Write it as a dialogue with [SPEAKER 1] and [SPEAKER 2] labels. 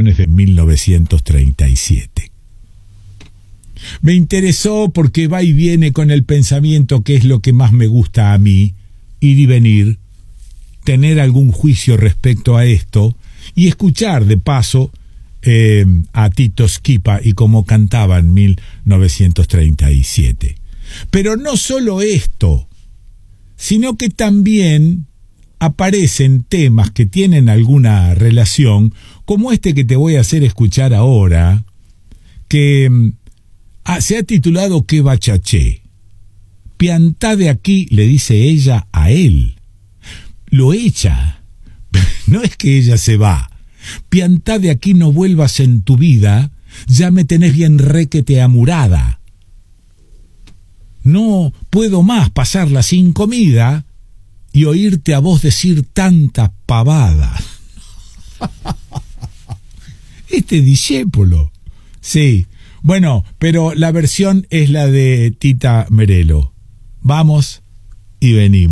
[SPEAKER 1] canciones de 1937. Me interesó porque va y viene con el pensamiento que es lo que más me gusta a mí, ir y venir, tener algún juicio respecto a esto y escuchar de paso a Tito Schipa y cómo cantaba en 1937. Pero no solo esto, sino que también aparecen temas que tienen alguna relación, como este que te voy a hacer escuchar ahora, que se ha titulado Que bachaché. Piantá de aquí, le dice ella a él. Lo echa. No es que ella se va. Piantá de aquí, no vuelvas en tu vida, ya me tenés bien requete amurada. No puedo más pasarla sin comida y oírte a vos decir tanta pavada. Este discépolo. Sí. Bueno, pero la versión es la de Tita Merelo. Vamos y venimos.